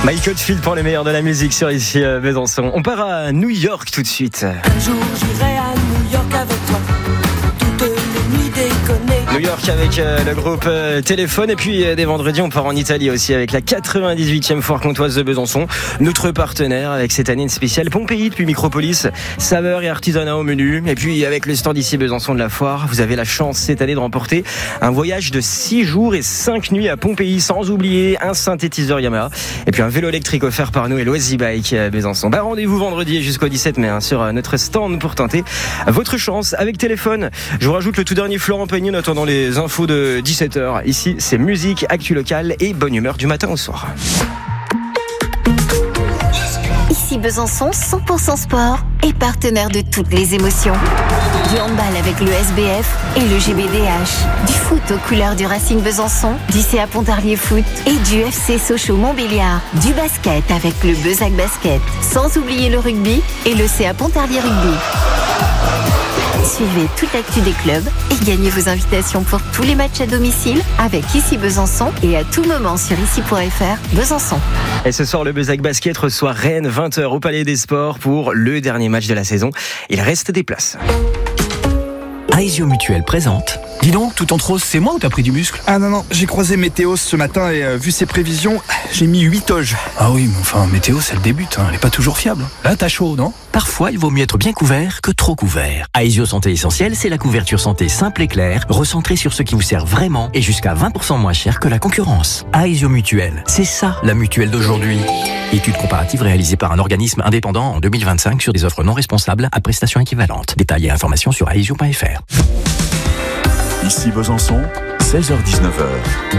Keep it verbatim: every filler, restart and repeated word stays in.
Michael Field pour les meilleurs de la musique sur ici euh, Besançon. On part à New York tout de suite. Un jour j'irai à New York avec toi, toutes les nuits déconner. New York avec euh, le groupe euh, Téléphone. Et puis euh, dès vendredi on part en Italie aussi avec la quatre-vingt-dix-huitième foire comtoise de Besançon. Notre partenaire avec cette année une spéciale Pompéi depuis Micropolis. Saveurs et artisanat au menu. Et puis avec le stand ici Besançon de la foire, vous avez la chance cette année de remporter un voyage de six jours et cinq nuits à Pompéi, sans oublier un synthétiseur Yamaha. Et puis un vélo électrique offert par nous et l'Oasis Bike à Besançon. Bah, rendez-vous vendredi jusqu'au dix-sept mai hein, sur euh, notre stand pour tenter votre chance avec Téléphone. Je vous rajoute le tout dernier Florent Pagny en attendant les infos de dix-sept heures. Ici, c'est musique, actu locale et bonne humeur du matin au soir. Ici Besançon, cent pour cent sport et partenaire de toutes les émotions. Du handball avec le S B F et le G B D H. Du foot aux couleurs du Racing Besançon, du C A Pontarlier Foot et du F C Sochaux Montbéliard. Du basket avec le Bezac Basket. Sans oublier le rugby et le C A Pontarlier Rugby. Suivez toute l'actu des clubs et gagnez vos invitations pour tous les matchs à domicile avec Ici Besançon et à tout moment sur ici point f r Besançon. Et ce soir, le Bezac Basket reçoit Rennes, vingt heures au Palais des Sports pour le dernier match de la saison. Il reste des places. Aesio Mutuel présente. Dis donc, tout en rose, c'est moi ou t'as pris du muscle? Ah non, non, j'ai croisé Météo ce matin et euh, vu ses prévisions, j'ai mis huit toges. Ah oui, mais enfin, Météo, c'est le début, hein, elle est pas toujours fiable. Là, t'as chaud, non? Parfois, il vaut mieux être bien couvert que trop couvert. Aesio Santé Essentielle, c'est la couverture santé simple et claire, recentrée sur ce qui vous sert vraiment et jusqu'à vingt pour cent moins cher que la concurrence. Aesio Mutuel, c'est ça, la mutuelle d'aujourd'hui. Étude comparative réalisée par un organisme indépendant en deux mille vingt-cinq sur des offres non responsables à prestations équivalentes. Détails et informations sur aesio point f r. Ici Besançon, seize heures dix-neuf heures.